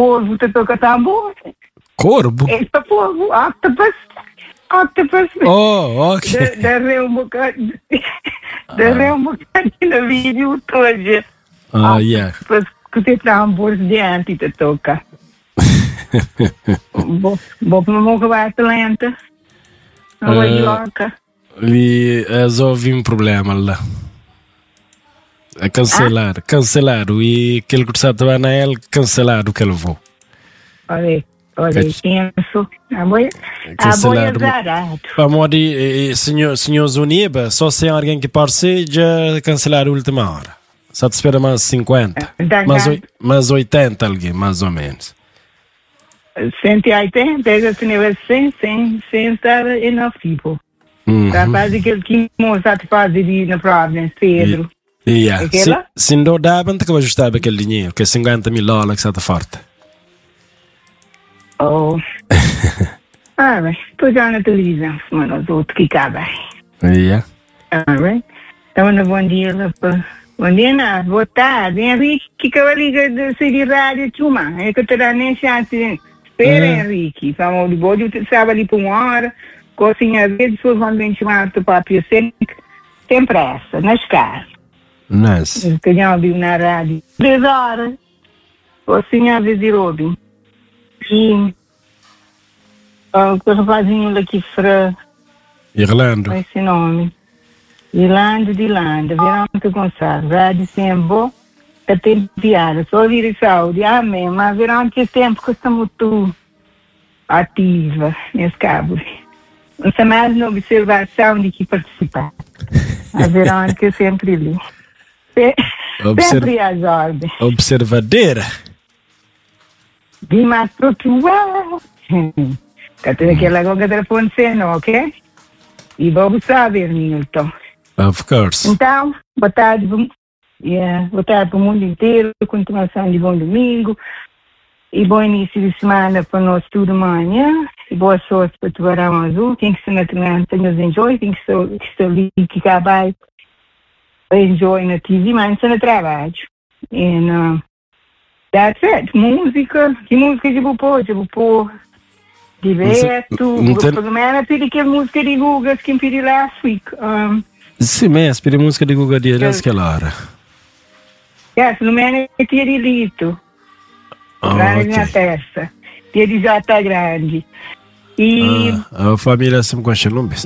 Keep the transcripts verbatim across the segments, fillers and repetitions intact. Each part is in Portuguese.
corvo te toca tambor. Corvo? Este corvo, octopus. Octopus. Oh, ok. Darei um bocadinho. Darei um bocadinho no vídeo hoje. Ah, yeah. Octopus que te tambor diante te toca. Vou vou para uma coberta lenta. Não vou de loca. E resolvi um problema lá. É cancelar, ah? cancelar. E aquele que está trabalhando na ele, cancelar o que ele vou. Olha, olha, penso. A boia, a boia zarado. Vamos de, senhor, senhor Zuniba, só se alguém que passe, já cancelar a última hora. Só te espera mais cinquenta. Mais, mais oitenta alguém, mais ou menos. cento e oitenta, eu tinha cem, cem, cem estar enough people. Para fazer aquilo que moça te faz ali na Providence, Pedro. Yeah. Se, se não dá, não te vai ajustar aquele dinheiro, que é cinquenta mil dólares que está forte. Oh. Ah, bem, estou já na televisão, semana os outros que cabem. Yeah. Ah, bem. Então, bom dia, rapaz. Bom dia, não. Boa tarde. Henrique, que eu ligo de Siri Rádio Tchuma. É que eu te dá nem chance. Espera, Henrique. Vamos de bode, eu estava ali por uma hora. Cozinha, às vezes, pessoas vão bem chamar o papo sempre. Tem pressa, na escala. Nice. Que já ouviu na rádio. Três horas. Cozinha, às vezes, Robin. E o rapazinho aqui fra Irlanda. Qual é esse nome? Irlanda de Irlanda, Verônica Gonçalves, Rádio Sembo, que tem piada, só ouvir isso áudio, amém, mas Verônica esse tempo que está muito ativa nesse cabo. Não sei mais na observação de que participar. A Verônica sempre ali. Sempre às ordens. Observadeira. De mais procurar. Que tem aquela coisa que telefone, ok? E vamos saber, Nilton. Of course. Então, boa tarde, yeah, boa tarde para o mundo inteiro, continuação de bom domingo e bom início de semana para nós tudo amanhã e boa sorte para o Tubarão Azul. Quem que está na treinada tem os enjoy, quem que está ali que acaba enjoy na T V, mas está no trabalho. And uh, that's it. Música, que música de vou pôr? De vou pôr direto, vou programar para aquela música de Google que eu pedi last week. Um, Sim, mas pedi música de Google dia daquela hora. É, se não me engano é dia de Lito. Grande na testa. Dia de Jota Grande. E... Ah, a família sempre com Lumbes.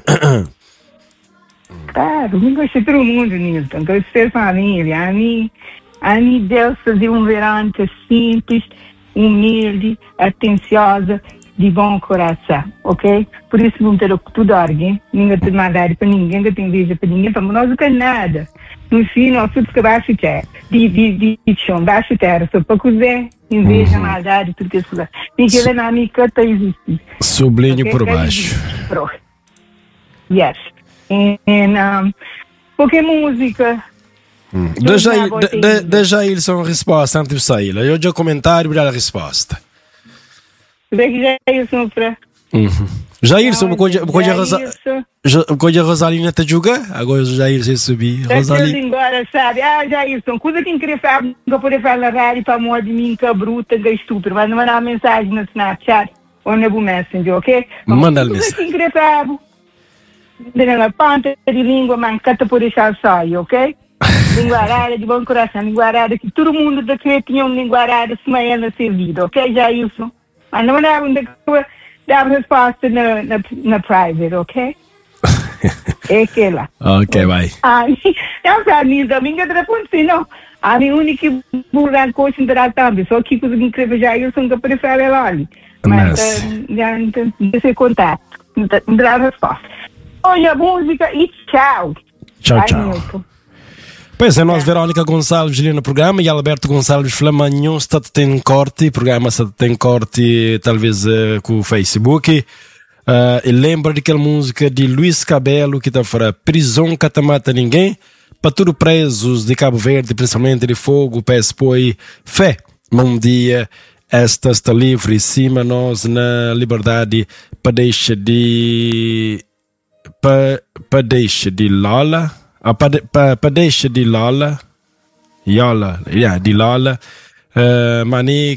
Claro, eu gosto de todo mundo, Nilton. Gosto de ser família. A mim, a mim Deus fazia um verão simples, humilde, atenciosa, de bom coração, ok? Por isso não ter tudo alguém, ninguém tem maldade para ninguém, ninguém tem inveja para ninguém, para nós não tem nada. No fim, nós tudo que baixo terra, de, de, de, de chão, baixo terra, só para cozer, inveja, uhum. maldade, tudo isso. Ninguém Su- na minha canta existe. Sublinho okay? por baixo. Yes. E, um, porque música... Hum. Deixa eles uma resposta antes de sair. Eu já comentário para a resposta. Jairson para. Jairson, coisa Rosalina te julga? Agora o Jairson subir. Rosalina. Agora, sabe? Ah, Jairson, coisa que queria falar, nunca poder falar na rádio para amor de mim, que é bruta, que é estúpida, mas não mandar uma mensagem no Snapchat ou no Messenger, ok? Manda a mensagem. Coisa que queria falar, na ponta de língua, mas que te pode deixar só, ok? Linguarada de bom coração, linguarada que todo mundo daqui tinha um linguarada semelhante a ser vida, ok, Jairson? Mas não dava, dava resposta na, na, na private, ok? É que lá. Ok, vai. Ah, não sabe, domingo eu respondi, não. A minha única burra coisa será também, só que coisa que escreve já eu sou capaz de falar lá ali. Mas já não tem esse contato, não dá resposta. Olha a música e tchau. Tchau, tchau. Pois é, nós, Verônica Gonçalves ali no programa e Alberto Gonçalves Flamanhão está tem corte, programa está tem corte talvez uh, com o Facebook. Uh, e lembra daquela música de Luís Cabelo que está fora, prisão que não mata ninguém, para todos presos de Cabo Verde, principalmente de fogo, peço poi fé. Um dia esta está livre em cima nós na liberdade para deixar de para para deixar de Lola. Ah, para pa, pa deixa de Lola, Yola, yeah, de Lola, uh, mani